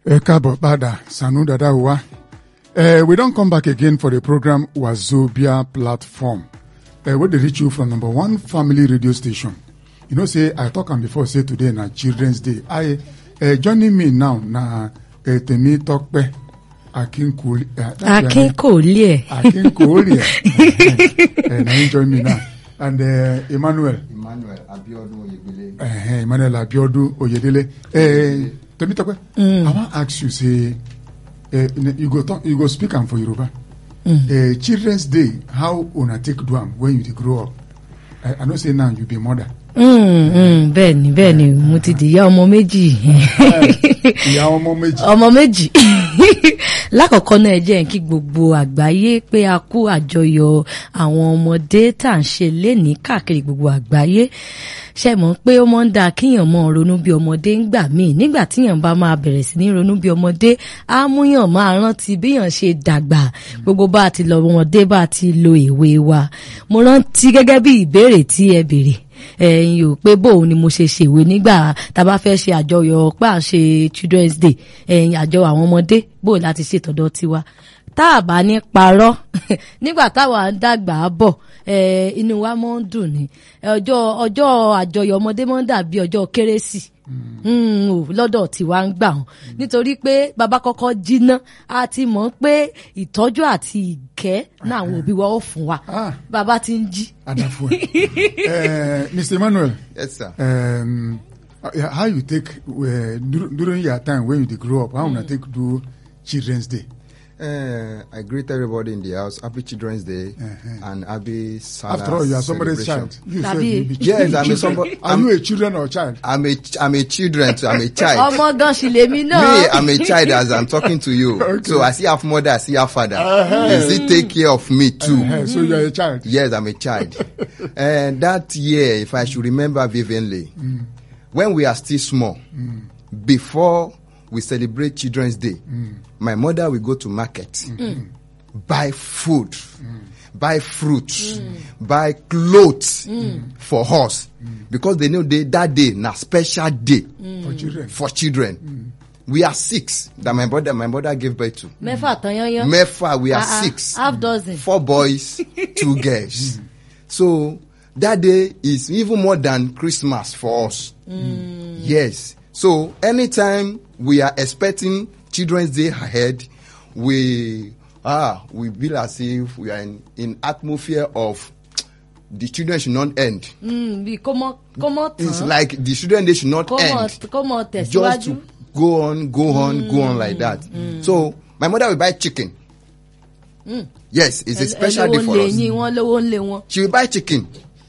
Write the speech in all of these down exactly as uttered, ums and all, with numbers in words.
Ekabo Bada, Sanu Dadawa. Uh, we don't come back again for the program Wazobia platform. Uh, where they reach you from number one family radio station. You know, say, I talk on before, say today na Children's Day. I, uh, joining me now, na, uh, Temi Tokpe, Akinkoli. Akinkoli. Akinkoli. And I join me now. And, uh, Emmanuel. Emmanuel Abiodun Oyedele. Uh, Emmanuel Abiodun Oyedele. Uh, Temi Tokpe, mm. I want to ask you, say, uh, you go talk, you go speak am for Yoruba. Mm. Uh, Children's Day, how una take do am when you grow up? I, I know say now you be mother. Mm, mm, bẹ́ẹ̀ni bẹ́ẹ̀ni mo ti di ìyá ọmọ méjì. Ìyá ọmọ méjì. Ọmọ méjì. Lákọ̀ọ́kọ́ náà ẹ jẹ́ kí gbogbo àgbáyé pé a kú àjọyọ̀ àwọn ọmọdé tá à ń ṣe lénìí káàkiri gbogbo àgbáyé. Ṣé mọ̀ pé ó máa ń dáa kíyàn máa ronú bí ọmọdé ń gbà míì nígbà tíyàn bá máa bẹ̀rẹ̀ sí ní ronú bí ọmọdé á múyàn máa rántí bíyàn ṣe dàgbà gbogbo bá a ti lọ ọmọdé bá a ti lo èwe wa. Mo rántí gẹ́gẹ́ bí ìbéèrè tí ẹ béèrè ẹ̀yin ò pé bóun ni mo ṣe ṣèwé nígbà tá a bá fẹ́ ṣe àjọyọ̀ pé à ń ṣe Children's Day ẹ̀yin àjọ àwọn ọmọdé bóun láti ṣètọ́dọ̀ tiwa tá a bá ní parọ́ nígbà táwa ń dàgbà bọ̀ inú wa máa ń dùn ní ọjọ́ ọjọ́ àjọyọ̀ ọmọdé máa ń dàbí ọjọ́ kérésì lọ́dọ̀ tiwa ń gbà hàn nítorí pé bàbá kọ́kọ́ jiná a ti mọ̀ pé ìtọ́jú àti ìkẹ́ náà àwọn òbí wa ó fún wa bàbá ti ń jí. Adafo. uh, Mister Emmanuel. Yes, sir. Um, how you take uh, during your time when you grow up? How mm. you take do Children's Day? Uh, I greet everybody in the house. Happy Children's Day uh-huh. and happy Salah. After all, you are somebody's child. You said you be yes, I'm a somebody. Are you a children or a child? I'm a I'm a children. So I'm a child. Oh my gosh, let me know. Me, I'm a child as I'm talking to you. Okay. So I see half mother, I see half father. Uh-huh. They still take care of me too. Uh-huh. So you are a child. Yes, I'm a child. And that year, if I should remember vividly, mm. when we are still small, mm. before we celebrate Children's Day, mm. my mother will go to market, mm. buy food, mm. buy fruits, mm. buy clothes mm. for us. Mm. Because they know they, that day, na special day mm. for children. For children. Mm. We are six that my mother, my mother gave birth to. Mefa, mm. Mefa, we are uh-uh. six. Half dozen. Four boys, two girls. Mm. So that day is even more than Christmas for us. Mm. Yes. So anytime we are expecting Children's Day ahead, we ah we feel as if we are in, in atmosphere of the children should not end. Mm, comment, comment, it's huh? like the Children's Day should not comment, end. Comment, just to go on, go on, mm, go on like that. Mm. So my mother will buy chicken. Mm. Yes, it's a special day for us. She will buy chicken.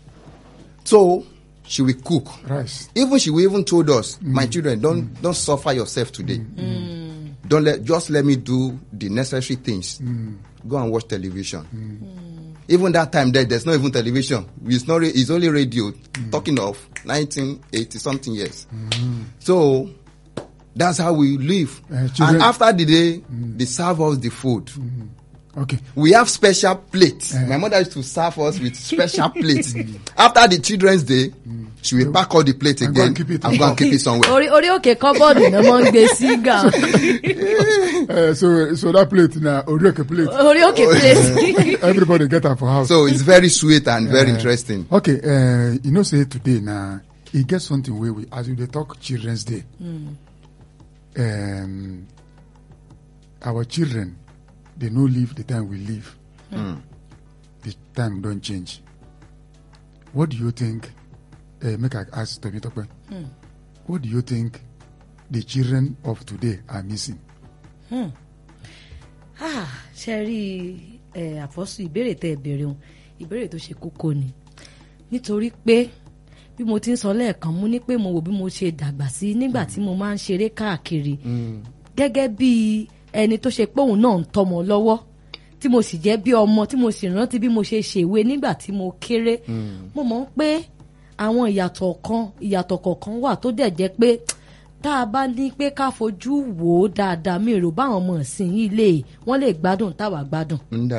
So she will cook rice. Even she will even told us, mm. my children, don't mm. don't suffer yourself today. Mm. Don't let just let me do the necessary things. Mm. Go and watch television. Mm. Even that time there, there's not even television. It's not. It's only radio. Mm. Talking of nineteen eighty something years. Mm. So that's how we live. Uh, and after the day, mm. they serve us the food. Mm. Okay. We have special plates. Uh, My mother used to serve us with special plates. After the Children's Day, mm. she will pack all the plates again and go and keep it, and go and keep it somewhere. Ori ori okay cupboard no mon gbe siga. So so that plate na ori okay plate. Ori okay plate. Everybody get her for house. So it's very sweet and very uh, interesting. Okay, uh, you know say today na it gets something where we as we dey talk Children's Day. Mm. Um our children they no live the time we live. Mm. The time don't change. What do you think? Uh, make I ask Temi Tokpe. Mm. What do you think the children of today are missing? Hmm. Ah, Sherry, eh, àfọ́sù ìbéèrè tẹ́ ìbéèrè un ìbéèrè tó ṣe kókó ni. Nítorí pé bí mo ti ń sọ lẹ́ẹ̀kan mo ní pé mo wò bí mo ṣe dàgbà sí nígbà tí mo máa ń ṣeré káàkiri. Mm. Gẹ́gẹ́ bí ẹni tó ṣe pé òun náà ń tọ́mọ lọ́wọ́ tí mo sì jẹ́ bí ọmọ tí mo sì rántí bí mo ṣe ṣèwé nígbà tí mo kéré mo mọ̀ pé àwọn ìyàtọ̀ kan ìyàtọ̀ kọ̀ọ̀kan wà tó dẹ̀ jẹ́ pé tá a bá ní pé ká fojú wò ó dáadáa mi rò báwọn ọmọ ìsìn yìí lè wọ́n lè gbádùn táwa gbádùn.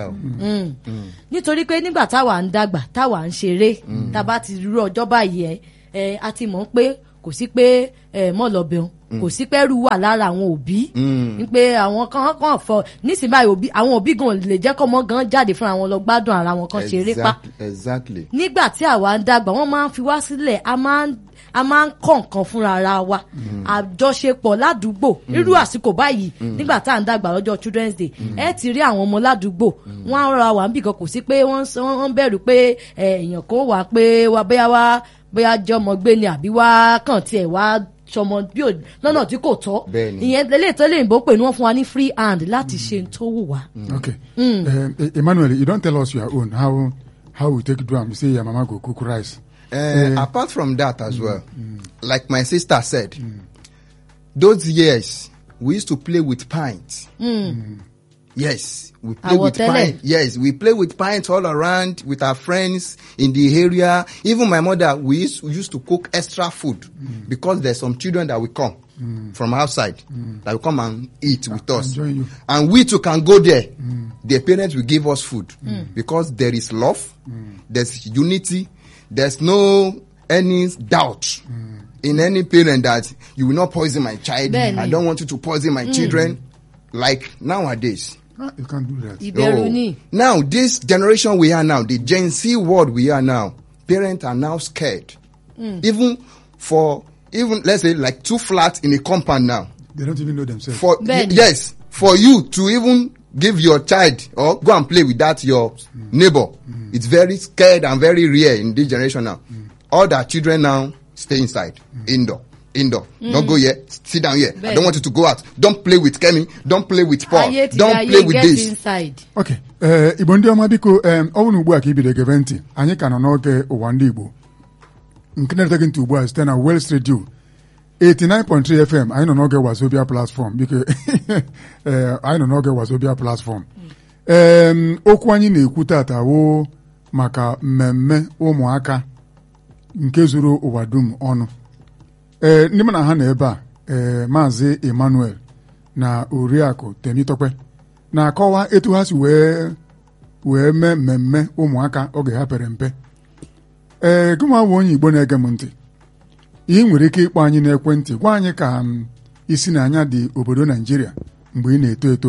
Nítorí pé nígbà táwa ń dàgbà táwa ń ṣeré tá a bá ti rú ọjọ́ báyìí ẹ a ti mọ̀ pé kò sí pé mọ́ lọ bẹun kò sí pẹ́rù wà lára àwọn òbí pé àwọn kan kàn fọ nísìnyí báyìí òbí àwọn òbí gan lè jẹ́ kọ́mọ gan jáde fúnra wọn lọ gbádùn ara wọn kan ṣeré pa exactly. nígbà tí àwa ń dàgbà wọ́n máa ń fi wá sílẹ̀ a máa ń a máa ń kọ́ nǹkan fúnra ara wa àjọṣepọ̀ ládùúgbò irú àsìkò báyìí nígbà tá à ń dàgbà lọ́jọ́ children's day ẹ ti rí àwọn ọmọ ládùúgbò wọ́n á rọra wà níbì kan kò sí pé wọ́n ń bẹ̀rù pé èèyàn kan wà pé wà bóyá wá bóyá jẹ́ ọmọ gbé ni àbí wá kàn tiẹ̀ wá sọmọ bí ò lọ́nà tí kò tọ́ ìyẹn lélẹ̀ tó lè bó pé ni wọ́n fún wa ní free hand láti ṣe tó wù wá. Okay mm. uh, Emmanuel, you don tell us your own how how we take do am. You say your mama go cook rice. Uh, uh, apart from that as mm, well, mm. like my sister said, mm. those years we used to play with pints. Mm. Mm. Yes, we play Our with tele. pints. Yes, we play with pints all around with our friends in the area. Even my mother, we used, we used to cook extra food mm. because there's some children that will come mm. from outside mm. that will come and eat with I us. you. And we too can go there. Mm. Their parents will give us food mm. because there is love, mm. there's unity, there's no any doubt mm. in any parent that you will not poison my child. Benny. I don't want you to poison my mm. children. Like nowadays. Ah, you can't do that. ìbẹ̀rù ni. Now, this generation we are now, the Gen Z world we are now, parents are now scared. Mm. Even for, even let's say like two flats in a compound now. They don't even know themselves. For y- Yes, for you to even give your child or go and play with that your mm. neighbor, mm. it's very scared and very rare in this generation now. Mm. All the children now stay inside, mm. indoor. Indoor. Mm. Don't go here. Sit down here. Ben. I don't want you to go out. Don't play with Kemi. Don't play with Paul. Don't play with this. Inside. Okay. Uh, Igbo ndị ọma biko um, ọ bụrụ ugbu a ka ibido geve ntị anyị ka nọ n'oge ụwa ndị Igbo nke na-erute gị ntị ugbu a site na Wales Radio eighty-nine point three F M. Anyị nọ n'oge Wazobia platform biko uh, anyị nọ n'oge Wazobia platform um, okwu anyị na-ekwu tata wo maka mmemme ụmụaka nke zuru ụwa dum ọnụ. Ee ndị m na ha nọ ebe a ee Maazị Emmanuel na Oriakụ Temitope na-akọwa etu ha si wee wee mee mmemme ụmụaka oge ha pere mpe. Ee gụnwa bụ onye Igbo na-ege m ntị ị nwere ike ịkpọ anyị n'ekwentị gwa anyị ka isi na anya dị obodo Naijiria mgbe ị na-eto eto.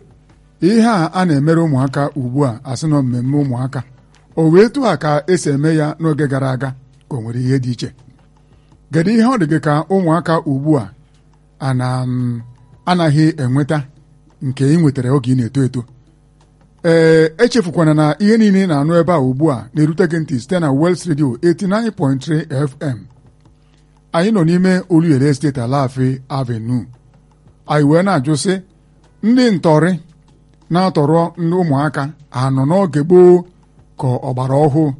Ihe a a na-emere ụmụaka ugbu a asị na mmemme ụmụaka o wee tụ a ka esi eme ya n'oge gara aga ka o nwere ihe dị iche. Kedu ihe ọ dị gị ka ụmụaka ugbu a anaghị enweta nke ị nwetara oge ị na-eto eto? Ee echefukwana na ihe niile na-anụ ebe a ugbu a na-erute gị ntị site na Wales Radio eighty-nine point three F M. Anyị nọ n'ime Oluyole Estate Alafia Avenue. Anyị wee na-ajụ sị ndị ntọrị na-atọrọ ndị ụmụaka anọ n'oge gboo ka ọgbara ọhụụ.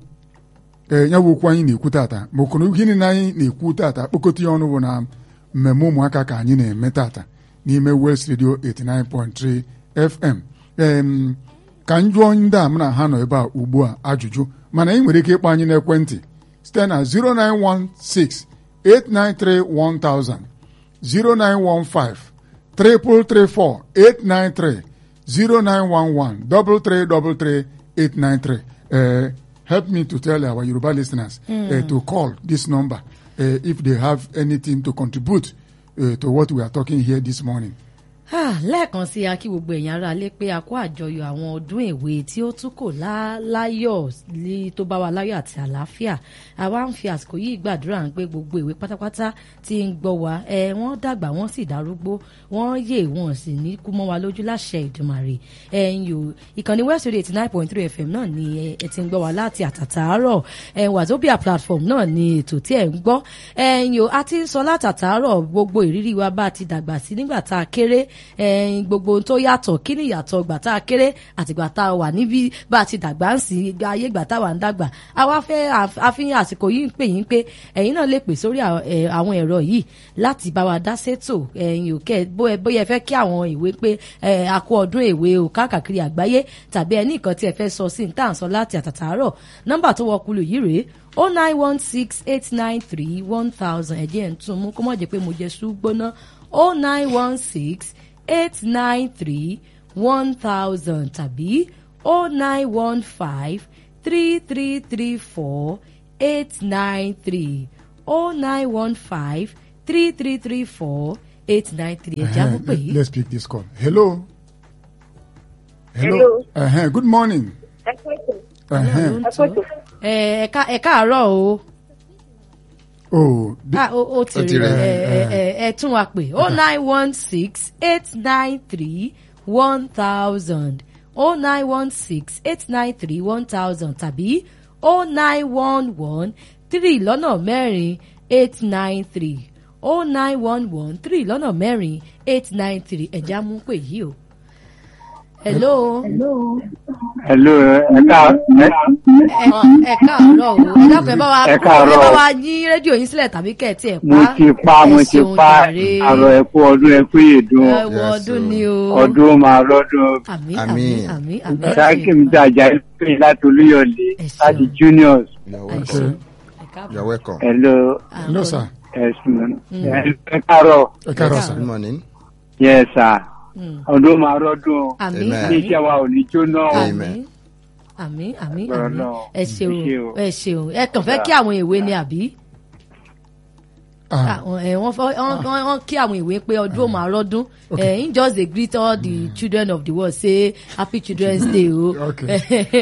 Ee ya bụ okwu anyị na-ekwu tata ma okwu gịnị na anyị na-ekwu tata kpokọta ya ọnụ bụ na mmemme ụmụaka ka anyị na-eme tata n'ime West Radio eighty-nine point three F M. Ee ka m jụọ ndị a m na ha nọ ebe a ugbu a ajụjụ mana ị nwere ike ịkpọ anyị n'ekwentị site na zero nine one six eight nine three one thousand, zero nine one five three three four eight nine three, zero nine one one three three three three eight nine three. Uh, help me to tell our Yoruba listeners mm. uh, to call this number uh, if they have anything to contribute uh, to what we are talking here this morning. lẹ́ẹ̀kan sí a kí gbogbo èèyàn ara lé pé a kó àjọyọ̀ àwọn ọdún èwe tí ó tún kò láyọ̀ tó bá wa láyọ̀ àti àlàáfíà. Àwa ń fi àsìkò yìí gbàdúrà pé gbogbo èwe pátápátá tí ń gbọ́ wa ẹ wọ́n dàgbà wọ́n sì darúgbó wọ́n yè wọ́n sì ní kú mọ́ wa lójú láṣẹ Ìdùmarè. ẹ̀yin o ìkànnì West Radio eighty nine point three F M náà ni ẹ ti ń gbọ́ wa láti àtàtàárọ̀. ẹ̀yin Wazobia platform náà ni ètò tí ẹ̀ ń gbọ́. ẹ̀yin o a ti ń sọ látàtàárọ̀ gbogbo ìrírí wa bá ti dàgbà sí nígbà tá a kéré ẹ̀yin gbogbo tó yàtọ̀ kí ni ìyàtọ̀ gbà tá a kéré àti gbà tá a wà níbi bá a ti dàgbà ń sìn ayé gbà tá a wà ń dàgbà. àwa fẹ́ àfihàn àsìkò yìí ń pè yín pé ẹ̀yin náà lè pè sórí àwọn ẹ̀rọ yìí láti bá wa dá sétò ẹ̀yin òkè bóyá ẹ fẹ́ kí àwọn ìwé pé a kú ọdún èwe ò káàkiri àgbáyé tàbí ẹni nǹkan tí ẹ fẹ́ sọ sí ní tá à ń sọ láti àtàtàárọ̀. nọ́mbà tó wọkulù yìí rèé o nine one six eight nine three one thousand ẹ̀jẹ̀ ń tún mú kó mọ̀ jẹ́ pé mo jẹ́ ṣùgbọ́n o nine one six eight nine three one thousand tàbí o nine one five three three three four eight nine three o nine one five three three three four eight nine three. Ẹja mú pè yìí. Let's pick this call. Hello. Hello. Uh-huh. Good morning. Ẹ kú ètò. Uh-huh. Ẹ kú ètò. Ẹ ká ẹ káàárọ̀ o. Oh, the, Ah, o o ti Ó ti rí rẹ̀. ẹ ẹ ẹ tún wa pè oh nine one six eight nine three one thousand oh nine one six eight nine three one thousand tàbí oh nine one one three lọ́nà mẹ́rin eight nine three oh nine one one three lọ́nà mẹ́rin eight nine three ẹ̀já mú pè yìí o. Hello. Hello, ẹ ká ẹ ẹ káàárọ̀ o ẹ dákun ẹ bá wa Ẹ káàárọ̀. ẹ bá wa yí rédíò yín sílẹ̀ tàbí kẹ̀ tí ẹ pa. mo ti pa mo Ẹ ti ṣeun pa jàre. àrọ̀ ẹ̀kú ọdún ẹ̀kú ìdùn ẹ wọ Yes, ọdún o. ni o. ọdún máa lọ́dún. àmì Àmín. àmì àmì àmì. Sáàkì mi dájà ìpín láti Olúyọ̀lé Ẹ ṣeun. láti juniors. You're Ẹ welcome. ṣeun. Ẹ káàbọ̀. You're welcome. Hello, hello, sir. ẹ̀sùn ẹ káàárọ̀. Ẹ káàárọ̀, sir. Good morning. Yes, sir. Ọdún máa lọ́dún. àmì Amen. àmì Iléeṣẹ́ wa ò ní jóná. Amen. àmì àmì Lọ́rọ̀ àmì náà. ẹ ṣeun Ẹ ṣé o. ẹ ṣeun ẹ kàn fẹ́ kí àwọn ìwé ni àbí. Ah, Àwọn, ẹ, wọ́n fọ́- wọ́n- wọ́n wọ́n kí àwọn ìwé pé ọdún ó máa rọ́dún ẹ him just dey greet all the children of the world say happy children's day o. okay.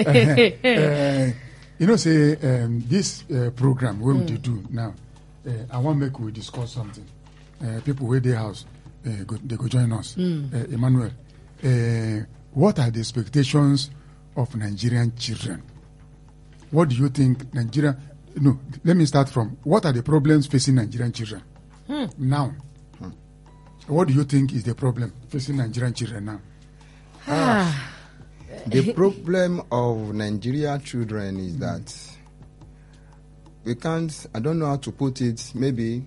uh, you know, say um, this uh, program wey we dey do now, uh, I wan make we discuss something. Uh, people wey dey house, uh, go, they go join us. Uh, Emmanuel, uh, what are the expectations of Nigerian children? What do you think Nigeria? No, let me start from what are the problems facing Nigerian children now? What do you think is the problem facing Nigerian children now? Ah, The problem of Nigeria children is that we can't, I don't know how to put it, maybe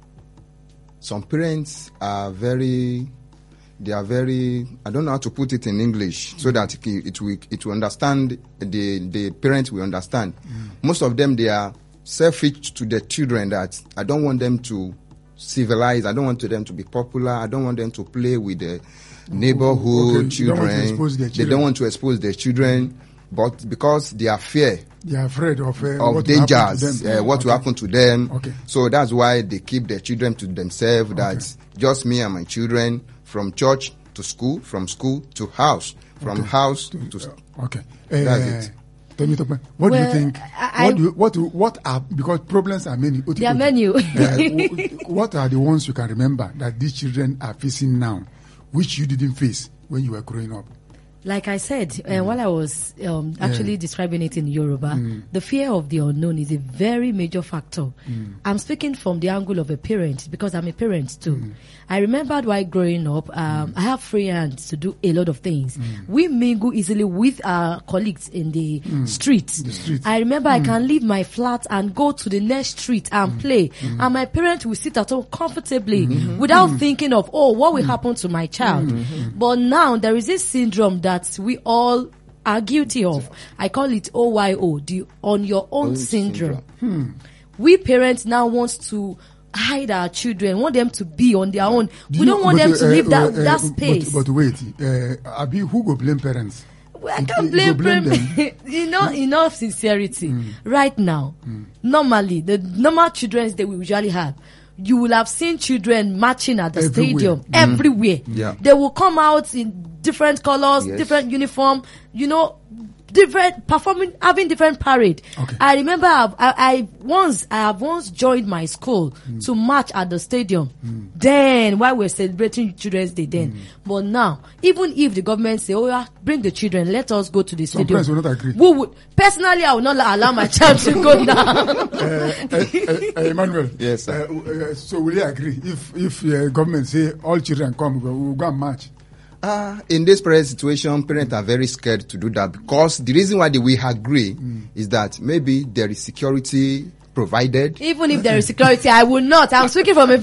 some parents are very, they are very, I don't know how to put it in English so that it, it will, it will understand, the, the parents will understand. Most of them, they are selfish to the children that I don't want them to civilize, I don't want them to be popular, I don't want them to play with the neighborhood Okay, you don't want to children. expose their They children. don't want to expose their children, but because they are fear They are afraid of, uh, of what will happen to dangers, them. uh, what Okay. will happen to them. Okay. So that's why they keep their children to themselves. That's just me and my children, from church to school, from school to house, from house to. Okay. That's it. Tell me, Tope, what do Well, you think? I- what do you, what do, what are, because problems are many. there are many. Uh, w- what are the ones you can remember that these children are facing now, which you didn't face when you were growing up? Like I said, uh, while I was um, actually describing it in Yoruba, the fear of the unknown is a very major factor. I'm speaking from the angle of a parent because I'm a parent too. I remembered while growing up, um, I have free hands to do a lot of things. We mingle easily with our colleagues in the street. The street. I remember I can leave my flat and go to the next street and play. And my parents will sit at home comfortably without thinking of, oh, what will happen to my child? But now there is this syndrome that we all are guilty of. I call it O Y O, the on your own Own syndrome. syndrome. We parents now want to hide our children, want them to be on their own. Do we you- don't want but, them to uh, leave that, uh, that but- space. But, wait, uh, Abi, who go blame parents? I You- can't you blame, go blame blame them. you know, in all sincerity, right now, normally, the normal children's day we usually have, you will have seen children marching at the Everywhere. stadium, everywhere. Yeah. They will come out in different colors, Yes. different uniform, you know, different performing, having different parade. Okay. I remember I've, I, I once, I have once joined my school to march at the stadium. Then, while we're celebrating Children's Day then. But now, even if the government say, oh yeah, bring the children, let us go to the Some stadium. parents will not agree. Who would, personally, I will not allow my child to go now. uh, uh, uh, Emmanuel. Yes, sir. Uh, uh, so will you agree if if uh, government say all children come, we will go and march? Uh, in this present situation, parents are very scared to do that because the reason why they will agree is that maybe there is security provided. Even if there is security, I will not. I'm speaking from a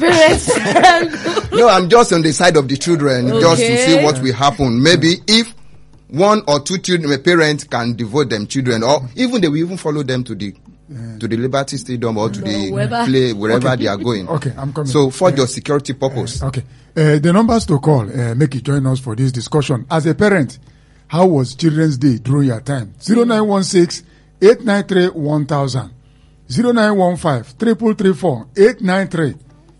parent. No, I'm just on the side of the children just to Okay. see what will happen. Maybe if one or two children, a parent can devote them children, or even they will even follow them to the to the Liberty Stadium or to the wherever. play wherever Okay. they are going. Okay, I'm coming. So for Yeah. your security purpose. Okay. Uh, the numbers to call, uh, make you join us for this discussion. As a parent, how was Children's Day during your time? zero nine one six, eight nine three, one thousand. zero nine one five, three three three four, eight nine three.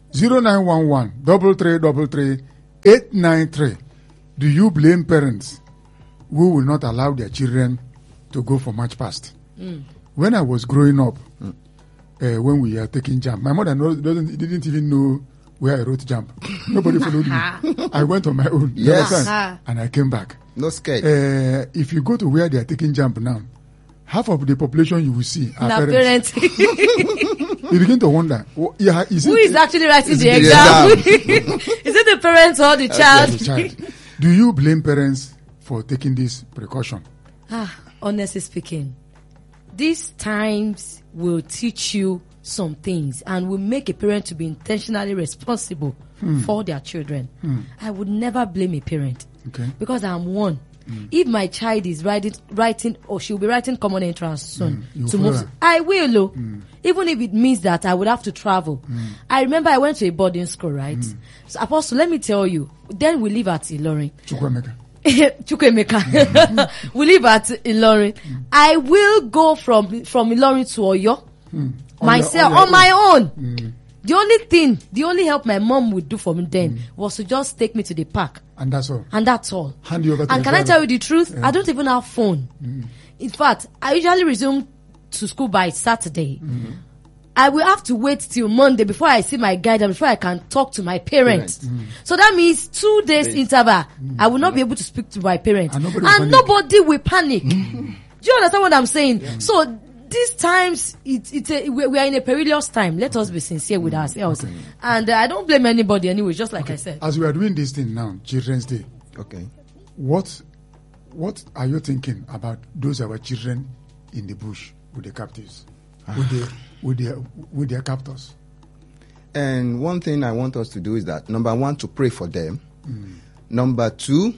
zero nine one one double three double three eight nine three. Do you blame parents who will not allow their children to go for march past? Mm. When I was growing up, mm. uh, when we were taking jump, my mother knows, doesn't didn't even know where I wrote jump. Nobody followed me. I went on my own. Yes. And I came back. No scared. Uh, if you go to where they are taking jump now, half of the population you will see are Now parents. parents. You begin to wonder, oh, yeah, is Who it, is actually writing the the exam? Is it the parents or the child? the child? Do you blame parents for taking this precaution? Ah, honestly speaking, these times will teach you some things and will make a parent to be intentionally responsible hmm. for their children. Hmm. I would never blame a parent Okay. because I'm one. Mm. If my child is writing, writing, or she'll be writing common entrance soon Mm. to move, her. I will. Oh. Mm. Even if it means that I would have to travel. Mm. I remember I went to a boarding school, right? Mm. So, Apostle, let me tell you. Then we live at Ilorin. Chukwemeka. Chukwemeka. Mm. We live at Ilorin. Mm. I will go from from Ilorin to Oyo Mm. myself on, your, on my own. Mm. The only thing, the only help my mom would do for me then mm. was to just take me to the park. And that's all. And that's all. Hand you over to And the can I driver. tell you the truth? Yeah. I don't even have phone. Mm. In fact, I usually resume to school by Saturday. Mm. I will have to wait till Monday before I see my guide and before I can talk to my parents. Parents. Mm. So that means two days Days. interval. I will not be able to speak to my parents. And nobody And will panic. nobody will panic. Do you understand what I'm saying? Yeah. So these times, it's it's a, we we are in a perilous time. Let us be sincere with ourselves. Okay. And uh, I don't blame anybody anyway, just like I said. As we are doing this thing now, Children's Day, Okay. what what are you thinking about those our children in the bush with the captives, with the with their with their captors? And one thing I want us to do is that, number one, to pray for them. Mm. Number two,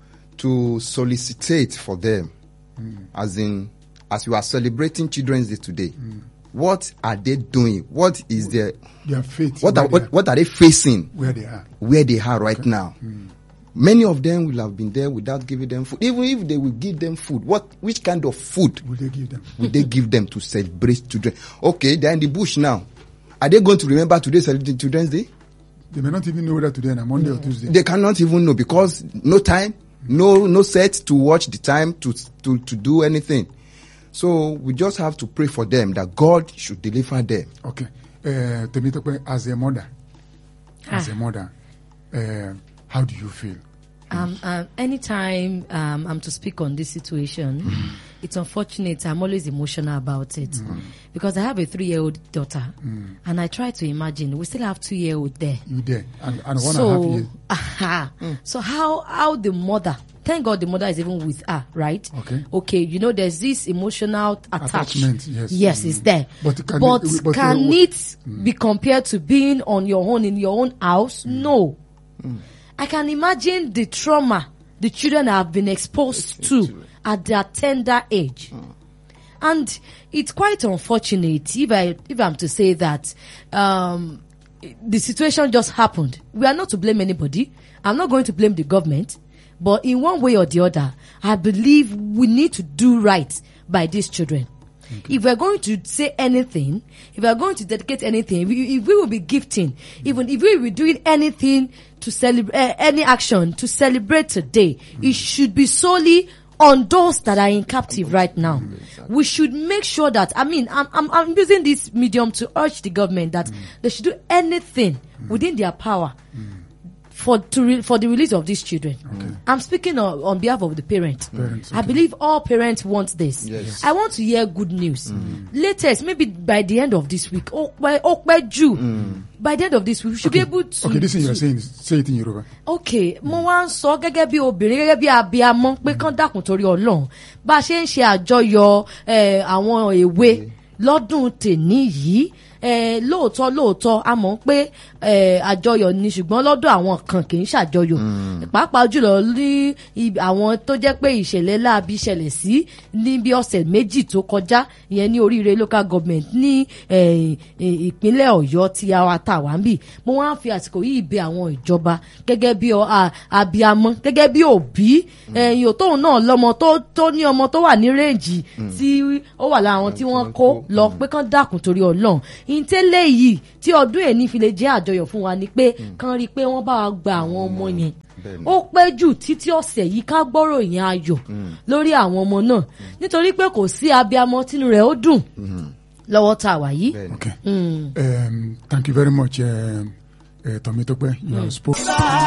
to solicitate for them. Mm. As in, as you are celebrating Children's Day today, mm. what are they doing? What is their, Their faith. what where are, they what, what are they facing where they are. where they are right Okay. now? Mm. Many of them will have been there without giving them food. Even if they will give them food, what, which kind of food Will they give them? will they give them to celebrate children? Okay, they're in the bush now. Are they going to remember today celebrating Children's Day? They may not even know whether today is Monday or Tuesday. They cannot even know because no time, no no set to watch the time to to to do anything. So we just have to pray for them that God should deliver them. Okay. Uh, Temitope, as a mother, as Ah. a mother, uh, how do you feel? Um, um, anytime um, I'm to speak on this situation, mm. it's unfortunate. I'm always emotional about it mm. because I have a three-year-old daughter, mm. and I try to imagine we still have two-year-old there. You there and, and one so, and a half years. Aha. Mm. So how how the mother? Thank God the mother is even with her, right? Okay. Okay. You know, there's this emotional attachment. Attachment, yes. Yes, Mm. it's there. But can but it- but, can uh, it mm. be compared to being on your own in your own house? Mm. No. I can imagine the trauma the children have been exposed to at their tender age. Mm. And it's quite unfortunate if I if I'm to say that um, the situation just happened. We are not to blame anybody. I'm not going to blame the government. But in one way or the other, I believe we need to do right by these children. Okay. If we're going to say anything, if we're going to dedicate anything, if we, if we will be gifting, mm. even if we will be doing anything to celebrate, uh, any action to celebrate today, mm. it should be solely on those that are in captive right now. Mm, exactly. We should make sure that, I mean, I'm, I'm, I'm using this medium to urge the government that mm. they should do anything mm. within their power mm. for to re, for the release of these children. Okay. I'm speaking on, on behalf of the parents. parents I okay. believe all parents want this. Yes. I want to hear good news. Mm. Latest, maybe by the end of this week, or by, or by June, mm. by the end of this week, we should okay. be able to. Okay, this thing you're saying, say it in Yoruba. Okay, mo wá ń sọ gẹ́gẹ́ bí obìnrin gẹ́gẹ́ bí abiyamọ pé kán dákun torí Ọlọ́run bá a ṣe ń ṣe àjọyọ̀ eh, àwọn èwe lọ́dún tèní yìí. Eh, lóòótọ́ lóòótọ́ a mọ̀ pé eh, àjọyọ̀ ni ṣùgbọ́n lọ́dọ̀ àwọn kan kì í ṣàjọyọ̀ pàápàá jùlọ ní àwọn tó jẹ́ pé ìṣẹ̀lẹ̀ láabi ṣẹlẹ̀ sí ní bí ọ̀sẹ̀ méjì tó kọjá ìyẹn ní oríire local government ní eh, ìpínlẹ̀ Ọ̀yọ́ tí a wá tà wá ń bì mo wá ń fi àsìkò yìí bẹ̀ àwọn ìjọba gẹ́gẹ́ bí abiyamọ gẹ́gẹ́ bí òbí ẹ̀yìn tóun náà lọ́mọ tó ní ọmọ tó wà ní rẹ́ǹjì tí ó wà lára àwọn tí wọ́n kó lọ pé kán dákun torí Ọlọ́run ìtẹ́lẹ̀ yìí tí ọdún èní fi lè jẹ́ àjọyọ̀ fún wa ni pé kàn rí i pé wọ́n bá wa gba àwọn ọmọ yẹn ó pẹ́ jù títí ọ̀sẹ̀ yìí ká gbọ́rọ̀ yẹn ayọ̀ lórí àwọn ọmọ náà nítorí pé kò sí abiyamọ tínú rẹ̀ ó dùn lọ́wọ́ tá a wà yìí. Okay. Um, thank you very much, um, uh, Tomitope. You have spoken.